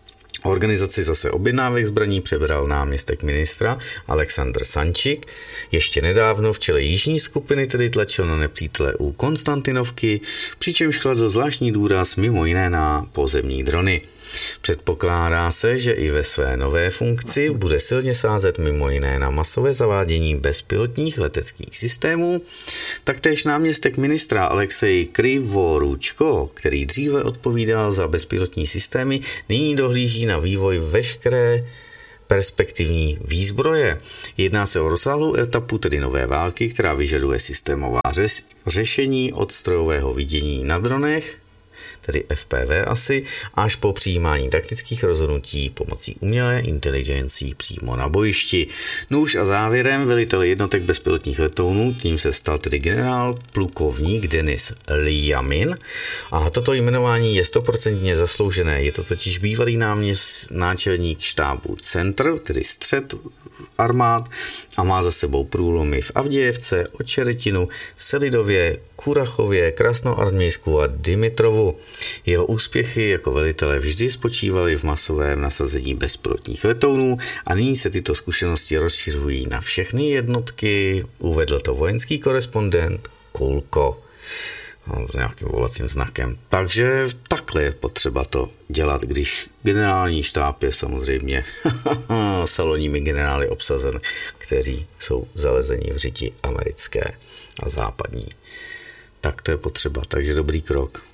Organizaci zase objednávek zbraní přebral náměstek ministra Aleksandr Sančik. Ještě nedávno v čele jižní skupiny tedy tlačil na nepřítele u Konstantinovky, přičemž kladl zvláštní důraz mimo jiné na pozemní drony. Předpokládá se, že i ve své nové funkci bude silně sázet mimo jiné na masové zavádění bezpilotních leteckých systémů. Taktéž náměstek ministra Alexej Krivoručko, který dříve odpovídal za bezpilotní systémy, nyní dohlíží na vývoj veškeré perspektivní výzbroje. Jedná se o rozsáhlou etapu tedy nové války, která vyžaduje systémová řešení od strojového vidění na dronech, tedy F P V asi, až po přijímání taktických rozhodnutí pomocí umělé inteligencí přímo na bojišti. Nůž a závěrem velitel jednotek bezpilotních letounů, tím se stal tedy generál plukovník Denis Ljamin a toto jmenování je stoprocentně zasloužené. Je to totiž bývalý náměst náčelník štábu Centr, tedy střed armád a má za sebou průlomy v Avdějevce, Očeretinu, Selidově, Kurachově, Krasnoarmějsku a Dimitrovu. Jeho úspěchy jako velitele vždy spočívaly v masovém nasazení bezpilotních letounů a nyní se tyto zkušenosti rozšiřují na všechny jednotky, uvedl to vojenský korespondent Kulko s nějakým volacím znakem. Takže takhle je potřeba to dělat, když generální štáb je samozřejmě salonními generály obsazen, kteří jsou zalezení v řiti americké a západní. Tak to je potřeba, takže dobrý krok.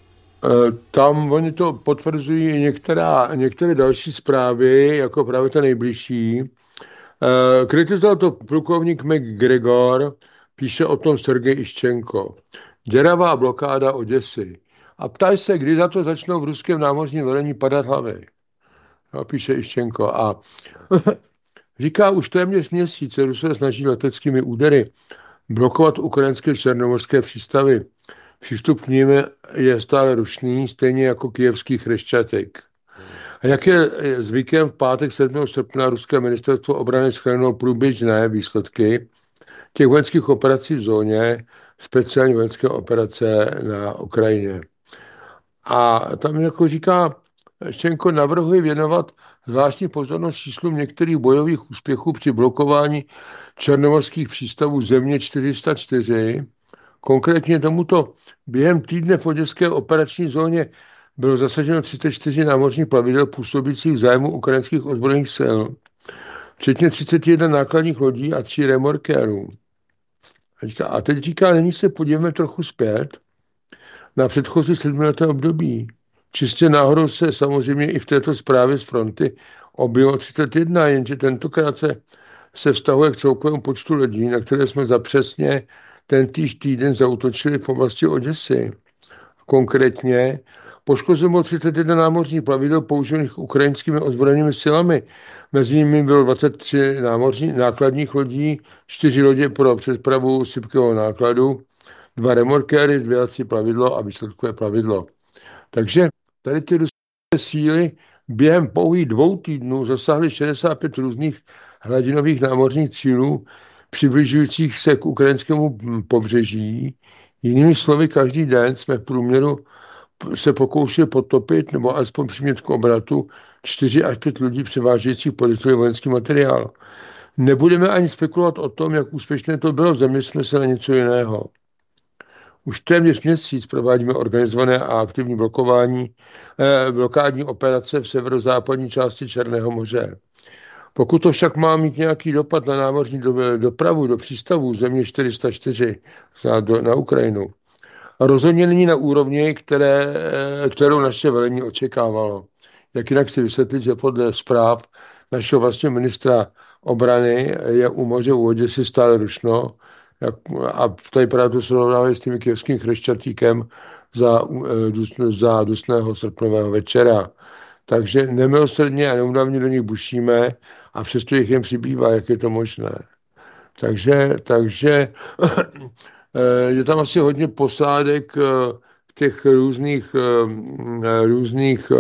Tam oni to potvrzují některá, některé další zprávy, jako právě ta nejbližší. Kritizoval to plukovník McGregor, píše o tom Sergej Iščenko. Děravá blokáda Oděsy. A ptají se, kdy za to začnou v ruském námořním velení padat hlavy. No, píše Iščenko. A říká, už téměř měsíc Rusové snaží leteckými údery blokovat ukrajinské černomorské přístavy. Přístup k nim je stále rušný, stejně jako kyjevský Chreščatek. A jak je zvykem, v pátek sedmého srpna ruské ministerstvo obrany shledanou průběžné výsledky těch vojenských operací v zóně, speciální vojenské operace na Ukrajině. A tam jako říká, Štěnko navrhuje věnovat zvláštní pozornost číslům některých bojových úspěchů při blokování černomorských přístavů země čtyři sta čtyři. Konkrétně tomuto během týdne v oděské operační zóně bylo zasaženo třicet čtyři námořních plavidel působících v zájmu ukrajinských ozbrojených sil, včetně třicet jedna nákladních lodí a tří remorkérů. A teď říká, nyní se podíváme trochu zpět na předchozí sedmileté období. Čistě náhodou se samozřejmě i v této zprávě z fronty objevilo třicet jedna, jenže tentokrát se, se vztahuje k celkovému počtu lidí, na které jsme za přesně tentýž týden zaútočili v oblasti Oděsy. Konkrétně poškozeno třicet jedna námořních plavidel používaných ukrajinskými ozbrojenými silami. Mezi nimi bylo dvacet tři námořní, nákladních lodí, čtyři lodě pro přepravu sypkého nákladu, dva remorkéry, zvědací plavidlo a výsledkové plavidlo. Takže tady ty ruské síly během pouhých dvou týdnů zasáhly šedesát pět různých hladinových námořních cílů, přibližujících se k ukrajinskému pobřeží. Jinými slovy, každý den jsme v průměru se pokoušeli potopit nebo alespoň přimět k obratu čtyři až pět lidí převážejících podezřelý vojenský materiál. Nebudeme ani spekulovat o tom, jak úspěšné to bylo, zaměřme se na něco jiného. Už téměř měsíc provádíme organizované a aktivní blokování, eh, blokádní operace v severozápadní části Černého moře. Pokud to však má mít nějaký dopad na námořní dopravu do přístavů země čtyři sta čtyři na, na Ukrajinu, rozhodně není na úrovni, které, kterou naše velení očekávalo. Jak jinak si vysvětlit, že podle zpráv našeho vlastního ministra obrany je u moře u Oděsy stále rušno, jak, a tady právě to srovnávají s tím kyjevským Chreščatíkem za, za dusného srpnového večera. Takže nemilosrdně a neúnavně do nich bušíme a přesto jich jen přibývá, jak je to možné. Takže, takže je tam asi hodně posádek těch různých, různých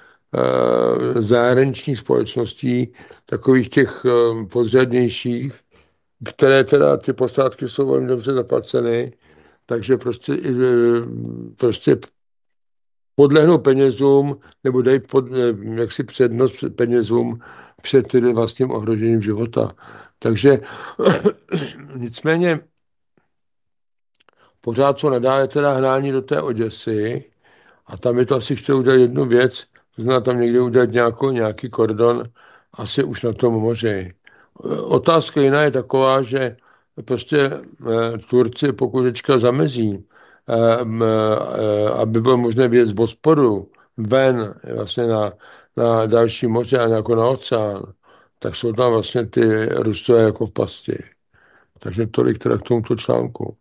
zahraničních společností, takových těch podřadnějších, které teda ty posádky jsou velmi dobře zaplaceny, takže prostě, prostě podlehnou penězům nebo dají pod, eh, jaksi přednost před penězům před tedy vlastním ohrožením života. Takže nicméně pořád jsou nadále teda hnání do té Oděsy a tam je to asi chtěl udělat jednu věc, to znamená tam někde udělat nějakou, nějaký kordon, asi už na tom moři. Otázka jiná je taková, že prostě eh, Turci, pokud teďka zamezí, eh, eh, aby bylo možné vyjet z Bosporu ven vlastně na, na další moře a jako na oceán, tak jsou tam vlastně ty Rusové jako v pasti. Takže tolik teda k tomuto článku.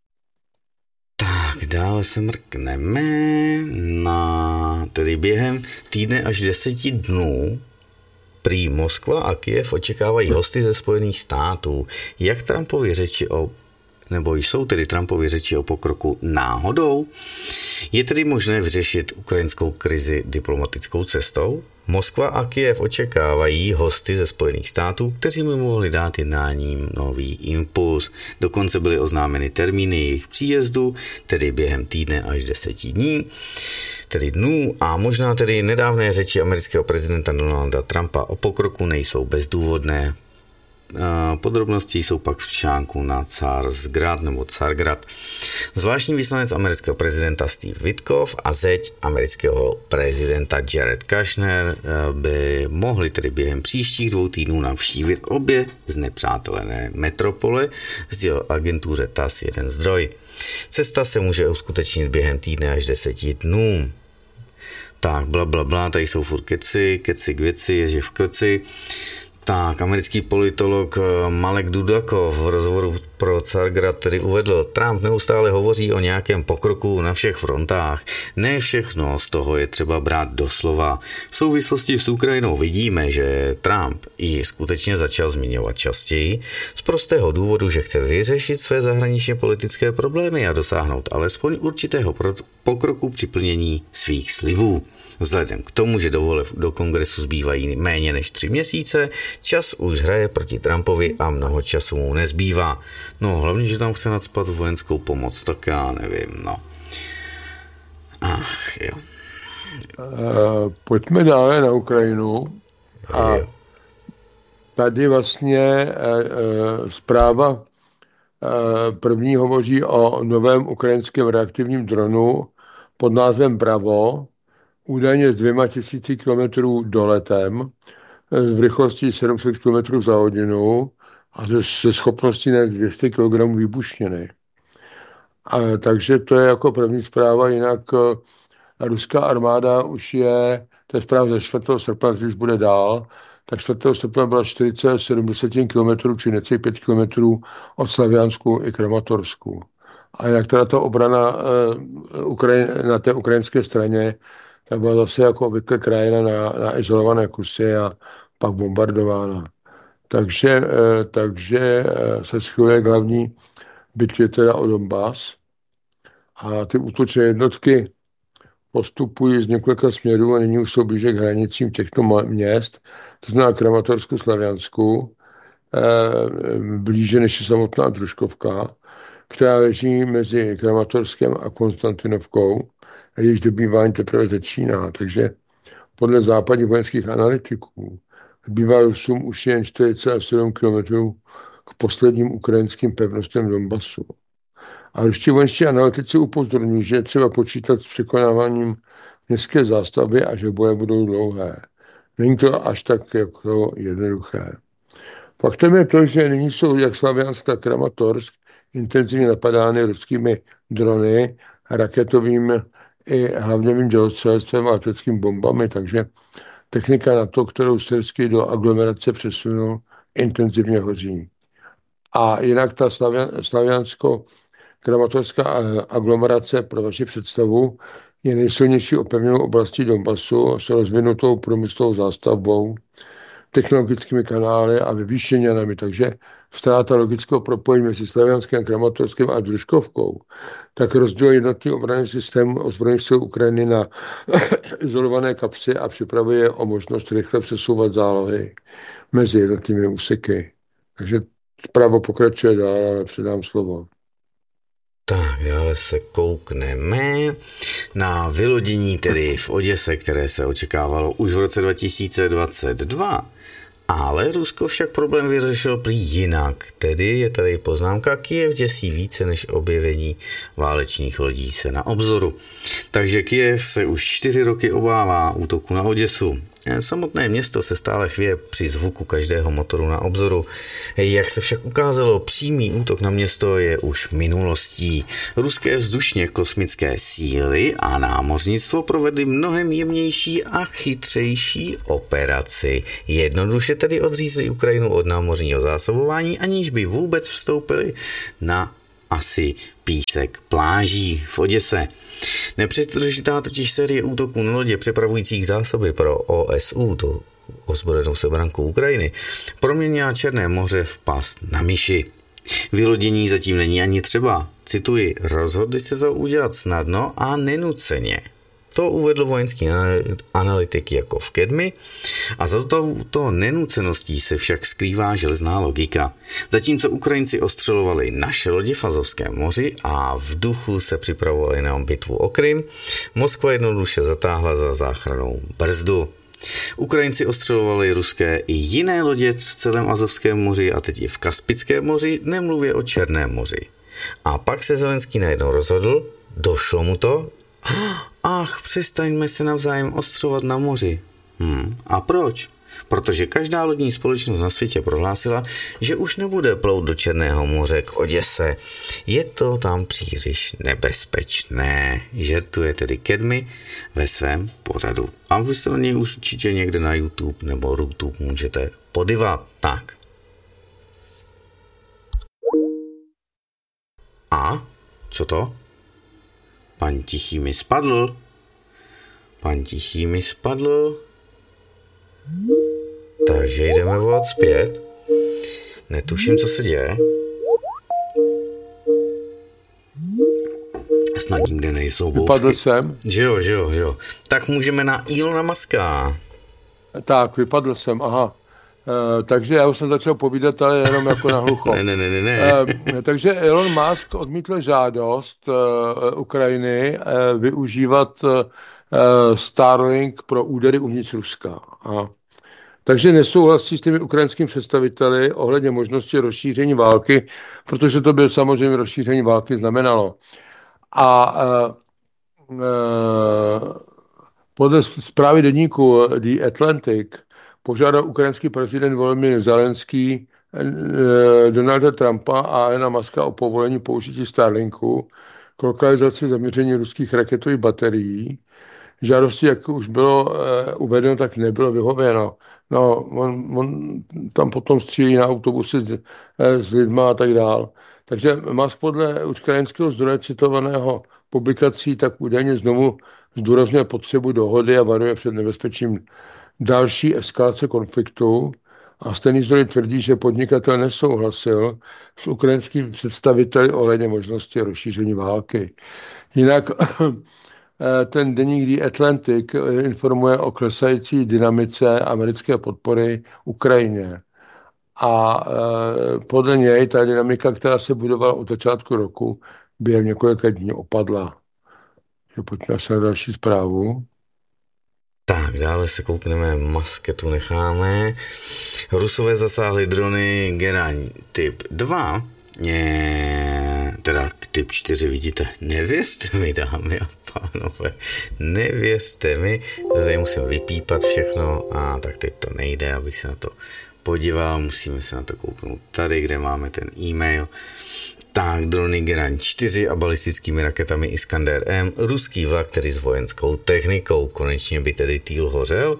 Tak dále se mrkneme na, tedy během týdne až deseti dnů prý Moskva a Kyjev očekávají hosty ze Spojených států. Jak Trumpovi řeči o nebo jsou tedy Trumpovi řeči o pokroku náhodou? Je tedy možné vyřešit ukrajinskou krizi diplomatickou cestou? Moskva a Kyjev očekávají hosty ze Spojených států, kteří by mohli dát jednáním nový impuls. Dokonce byly oznámeny termíny jejich příjezdu, tedy během týdne až deseti dní, tedy dnů, a možná tedy nedávné řeči amerického prezidenta Donalda Trumpa o pokroku nejsou bezdůvodné. Podrobnosti jsou pak v článku na Carsgrad nebo Cargrad. Zvláštní vyslanec amerického prezidenta Steve Witkoff a zeď amerického prezidenta Jared Kushner by mohli tedy během příštích dvou týdnů navštívit obě znepřátelené metropole, sdělil agentuře T A S S jeden zdroj. Cesta se může uskutečnit během týdne až deseti dnů. Tak, bla, bla, bla, tady jsou furt keci, keci k věci, ježe v kleci. Tak, americký politolog Malek Dudakov v rozhovoru pro Cargrad tedy uvedl, Trump neustále hovoří o nějakém pokroku na všech frontách. Ne všechno z toho je třeba brát doslova. V souvislosti s Ukrajinou vidíme, že Trump ji skutečně začal zmiňovat častěji z prostého důvodu, že chce vyřešit své zahraničně politické problémy a dosáhnout alespoň určitého pokroku při plnění svých slibů. Vzhledem k tomu, že do voleb do kongresu zbývají méně než tři měsíce, čas už hraje proti Trumpovi a mnoho času mu nezbývá. No, hlavně, že tam chce nacpat vojenskou pomoc, tak já nevím, no. Ach, jo. Uh, pojďme dále na Ukrajinu. A tady vlastně uh, uh, zpráva uh, první hovoří o novém ukrajinském reaktivním dronu pod názvem Bravo, údajně s dvěma tisíci kilometrů doletem, v rychlosti sedm set kilometrů za hodinu a se schopností nést dvě stě kilogramů výbušniny. A, takže to je jako první zpráva, jinak ruská armáda už je, to je zpráva ze čtvrtého srpna, když bude dál, tak čtvrtého srpna byla čtyřicet až sedmdesát kilometrů, či necelých pět kilometrů od Slaviansku i Kramatorsku. A jak teda ta obrana uh, na té ukrajinské straně, tak byla zase jako obvykle krajina na, na izolované kusy a pak bombardována. Takže, eh, takže eh, se schyluje k hlavní bitvě teda o Donbas a ty útočné jednotky postupují z několika směrů a nyní už jsou blíže k hranicím těchto měst, to znamená Kramatorsku, Slaviansku, eh, blíže než je samotná Družkovka, která leží mezi Kramatorskem a Konstantinovkou, a jejich dobývání teprve začíná. Takže podle západních vojenských analytiků zbývá Rusům už jen čtyři celé sedm kilometrů k posledním ukrajinským pevnostem Donbasu. A ruští vojenští analytici upozorňují, že je třeba počítat s překonáváním městské zástavby a že boje budou dlouhé. Není to až tak jako jednoduché. Faktem je to, že nyní jsou jak Slaviansk, tak Kramatorsk intenzivně napadány ruskými drony, raketovým i hlavněvým dělostřelectvem a leteckými bombami, takže technika NATO, kterou Syrský do aglomerace přesunul, intenzivně hoří. A jinak ta slaviansko-kramatorská aglomerace, pro vaši představu, je nejsilnější opevněnou oblastí Donbasu s rozvinutou průmyslovou zástavbou, technologickými kanály a vyvýšeninami, takže ztráta logického propojení mezi Slavianskem, Kramatorskem a Družkovkou, tak rozděluje jednotný obranný systém ozbrojených sil Ukrajiny na izolované kapsy a připravuje je o možnost rychle přesouvat zálohy mezi jednotlivými úseky. Takže zpráva pokračuje dál, ale předám slovo. Tak, dále se koukneme na vylodění tedy v Oděse, které se očekávalo už v roce dva tisíce dvacet dva. Ale Rusko však problém vyřešilo prý jinak. Tedy je tady poznámka, Kyjev děsí více než objevení válečných lodí se na obzoru. Takže Kyjev se už čtyři roky obává útoku na Oděsu. Samotné město se stále chvěje při zvuku každého motoru na obzoru. Jak se však ukázalo, přímý útok na město je už minulostí. Ruské vzdušně kosmické síly a námořnictvo provedly mnohem jemnější a chytřejší operaci. Jednoduše tedy odřízli Ukrajinu od námořního zásobování, aniž by vůbec vstoupili na asi písek pláží v Oděse. Nepřetržitá totiž série útoků na lodě přepravujících zásoby pro O S U, to ozbrojenou sebranku Ukrajiny, proměnila Černé moře v past na myši. Vylodění zatím není ani třeba. Cituji, rozhodli se to udělat snadno a nenuceně. To uvedl vojenský analytik jako v Kedmi a za touto nenuceností se však skrývá železná logika. Zatímco Ukrajinci ostřelovali naše lodi v Azovském moři a v duchu se připravovali na bitvu o Krym, Moskva jednoduše zatáhla za záchrannou brzdu. Ukrajinci ostřelovali ruské i jiné lodě v celém Azovském moři a teď i v Kaspickém moři, nemluvě o Černém moři. A pak se Zelenský najednou rozhodl, došlo mu to, ach, přestaňme se navzájem ostřovat na moři. Hmm, a proč? Protože každá lodní společnost na světě prohlásila, že už nebude plout do Černého moře k Oděse. Je to tam příliš nebezpečné, žertuje tedy Kedmi ve svém pořadu. A vy se na něj určitě někde na YouTube nebo YouTube můžete podívat. Tak. A? Co to? Pan Tichý mi spadl. Pan Tichý mi spadl. Takže jdeme volat zpět. Netuším, co se děje. Snad nikde nejsou bouřky. Vypadl jsem. Že jo, že jo, že jo. Tak můžeme na Elona Muska. Tak, vypadl jsem, aha. Uh, takže já už jsem začal povídat, ale jenom jako na hlucho. ne, ne, ne, ne, ne. Uh, takže Elon Musk odmítl žádost uh, Ukrajiny uh, využívat uh, Starlink pro údery uvnitř Ruska. A takže nesouhlasí s těmi ukrajinskými představiteli ohledně možnosti rozšíření války, protože to byl samozřejmě rozšíření války znamenalo. A uh, uh, podle zprávy deníku The Atlantic požádal ukrajinský prezident Volodymyr Zelenský uh, Donalda Trumpa a Elona Muska o povolení použití Starlinku k lokalizaci zaměření ruských raketových baterií. Žádosti, jak už bylo uh, uvedeno, tak nebylo vyhověno. No, on, on tam potom střílí na autobusy s, s lidma a tak dál. Takže Musk podle ukrajinského zdroje citovaného publikací tak údajně znovu zdůrazňuje potřebu dohody a varuje před nebezpečím další eskalace konfliktu. A stejný zdroj tvrdí, že podnikatel nesouhlasil s ukrajinskými představiteli ohledně možnosti rozšíření války. Jinak ten deník The Atlantic informuje o klesající dynamice americké podpory Ukrajině. A podle něj ta dynamika, která se budovala od začátku roku, během několika dní opadla. že pojďme asi na další zprávu. Tak, dále se koukneme, masketu necháme. Rusové zasáhli drony Geraň typ dva, je, teda typ čtyři vidíte. Nevěřte mi, dámy a pánové, nevěřte mi. Tady musím vypípat všechno a tak teď to nejde, abych se na to podíval. Musíme se na to kouknout tady, kde máme ten e-mail. Tak, drony Geraň čtyři a balistickými raketami Iskander M, ruský vlak, tedy s vojenskou technikou, konečně by tedy Týl hořel.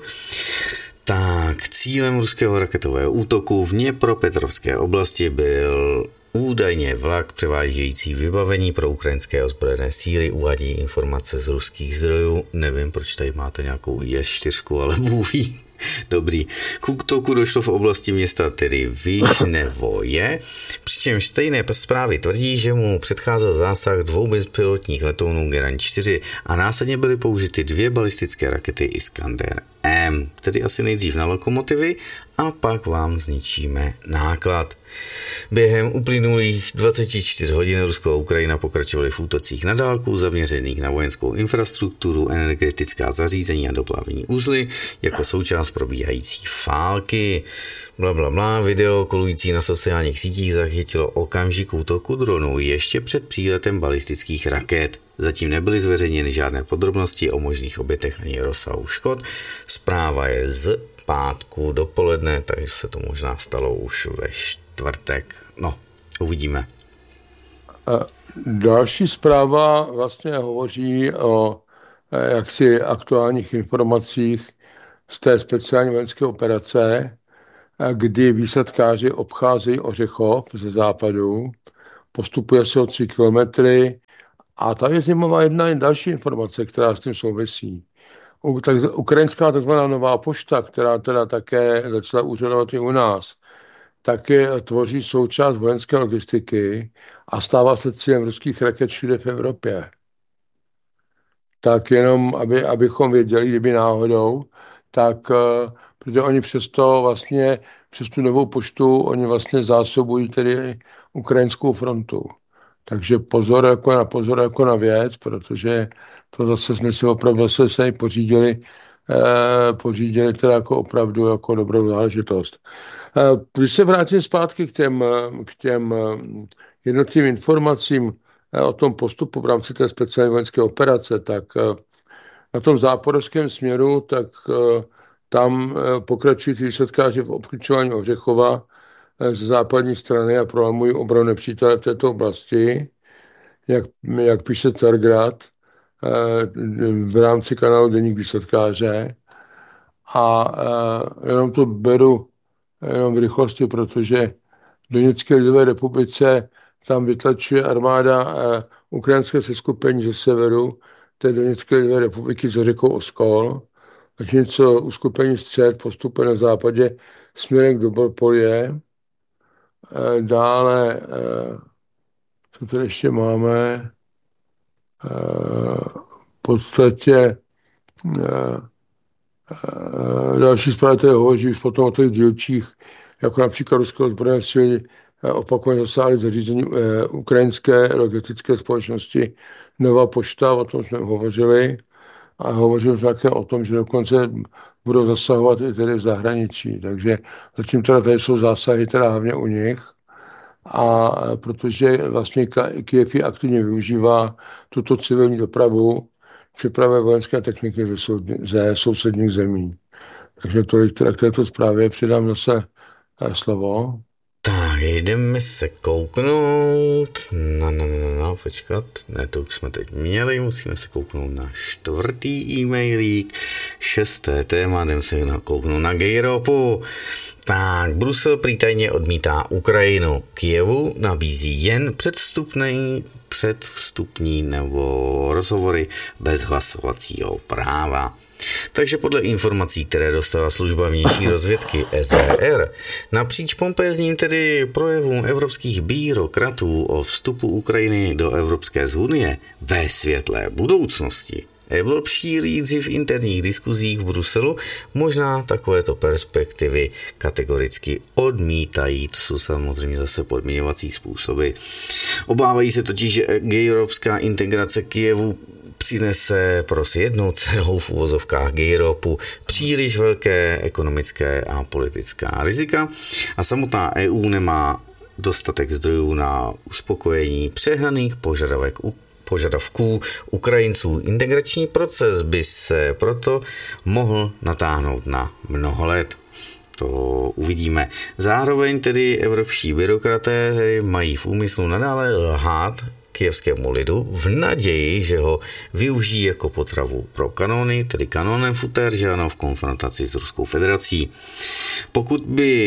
Tak, cílem ruského raketového útoku v Dněpropetrovské oblasti byl údajně vlak převážející vybavení pro ukrajinské ozbrojené síly, uvádí informace z ruských zdrojů. Nevím, proč tady máte nějakou I S čtyři, ale Bůh ví. Dobrý. K útoku došlo v oblasti města tedy Vyšnevoje, přičemž stejné zprávy tvrdí, že mu předcházel zásah dvou bezpilotních letounů Geraň čtyři a následně byly použity dvě balistické rakety Iskander M, tedy asi nejdřív na lokomotivy a pak vám zničíme náklad. Během uplynulých dvaceti čtyř hodin Rusko a Ukrajina pokračovaly v útocích na dálku zaměřených na vojenskou infrastrukturu, energetická zařízení a doplavní uzly jako součást probíhající války. Blablabla, bla, bla. Video kolující na sociálních sítích zachytilo okamžik útoku dronů ještě před příletem balistických raket. Zatím nebyly zveřejněny žádné podrobnosti o možných obětech ani rozsahu škod. Zpráva je z pátku dopoledne, takže se to možná stalo už ve čtvrtek. No, uvidíme. Další zpráva vlastně hovoří o jaksi aktuálních informacích z té speciální vojenské operace, kdy výsadkáři obcházejí Ořechov ze západu, postupuje se o tři kilometry a tady je zajímavá jedna další informace, která s tím souvisí. Ukrajinská tzv. Nová pošta, která teda také začala úřadovat i u nás, taky tvoří součást vojenské logistiky a stává se cílem ruských raket všude v Evropě. Tak jenom, aby, abychom věděli, kdyby náhodou, tak protože oni přesto vlastně, přes tu novou poštu, oni vlastně zásobují tedy ukrajinskou frontu. Takže pozor jako na pozor jako na věc, protože to zase jsme si opravdu zase se pořídili, eh, pořídili teda jako opravdu jako dobrou záležitost. Eh, když se vrátím zpátky k těm, k těm jednotlivým informacím eh, o tom postupu v rámci té speciální vojenské operace, tak eh, na tom záporovském směru, tak eh, tam eh, pokračují ty výsadkáři v obklíčování Ořechova eh, z západní strany a prolamují obranu nepřítele v této oblasti, jak, jak píše Cargrad v rámci kanálu Deník výsadkáře. A jenom to beru jenom v rychlosti, protože v Doněcké lidové republice tam vytlačuje armáda ukrajinské seskupení ze severu té Doněcké lidové republiky za řekou Oskol, zatímco uskupení střed postupuje na západě směrem k Dobropolje. Dále, co tady ještě máme, v podstatě další zprávy tady hovoří už potom o těch dílčích, jako například ruské ozbrojené síly opakovaně zasáhly zařízení ukrajinské logistické společnosti Nová pošta, o tom jsme hovořili, a hovořili jsme také o tom, že dokonce budou zasahovat i tedy v zahraničí, takže zatím teda tady jsou zásahy teda hlavně u nich. A protože vlastně Kyjev aktivně využívá tuto civilní dopravu přepravě vojenské techniky ze, sou, ze sousedních zemí. Takže tolik teda k této zprávě předám zase slovo. Tak, jdeme se kouknout. No, no, no, no, počkat. Ne, to už jsme teď měli. Musíme se kouknout na čtvrtý e-mailík. Šesté téma, jdeme se kouknout na Gejropu. Tak, Brusel prý tajně odmítá Ukrajinu. Kyjevu nabízí jen předvstupný, předvstupní nebo rozhovory bez hlasovacího práva. Takže podle informací, které dostala služba vnější rozvědky S V R, napříč pompézním tedy projevům evropských byrokratů o vstupu Ukrajiny do Evropské unie ve světlé budoucnosti, evropští lídři v interních diskuzích v Bruselu možná takovéto perspektivy kategoricky odmítají. To jsou samozřejmě zase podmiňovací způsoby. Obávají se totiž, že gejrovská integrace Kyjevu přinese pro sjednocenou v uvozovkách Gejropu příliš velké ekonomické a politická rizika a samotná E U nemá dostatek zdrojů na uspokojení přehnaných požadavek požadavků Ukrajinců. Integrační proces by se proto mohl natáhnout na mnoho let. To uvidíme. Zároveň tedy evropští byrokraté mají v úmyslu nadále lhát kyjevskému lidu v naději, že ho využijí jako potravu pro kanony, tedy kanonem futer, že ano, v konfrontaci s Ruskou federací. Pokud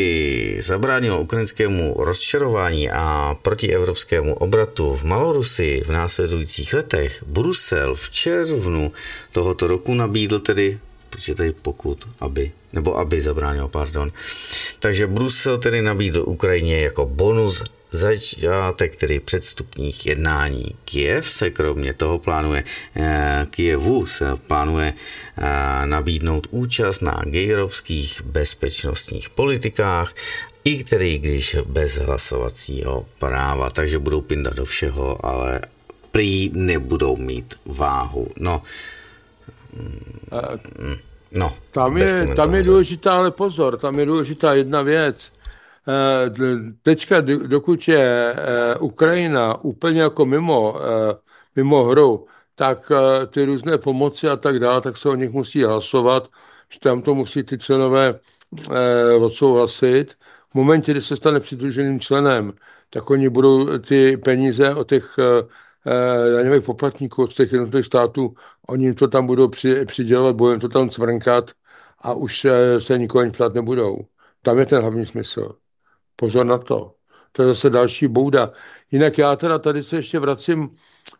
by zabránilo ukrajinskému rozčarování a protievropskému obratu v Malorusii v následujících letech, Brusel v červnu tohoto roku nabídl tedy, protože tady pokud, aby, nebo aby zabránil, pardon. Takže Brusel tedy nabídl Ukrajině jako bonus začátek tedy předstupních jednání. Kyjev se kromě toho plánuje, Kyjevu se plánuje nabídnout účast na gejrovských bezpečnostních politikách, i který když bez hlasovacího práva, takže budou pindat do všeho, ale prý nebudou mít váhu. No, no tam, je, tam je důležitá, ale pozor, tam je důležitá jedna věc. Teďka, dokud je Ukrajina úplně jako mimo, mimo hru, tak ty různé pomoci a tak dále, tak se o nich musí hlasovat, že tam to musí ty členové odsouhlasit. V momentě, kdy se stane přidruženým členem, tak oni budou ty peníze od těch daňových poplatníků, od těch jednotlivých států, oni jim to tam budou při, přidělovat, budou jim to tam cvrnkat a už se nikoho ani ptát nebudou. Tam je ten hlavní smysl. Pozor na to. To je zase další bouda. Jinak já teda tady se ještě vracím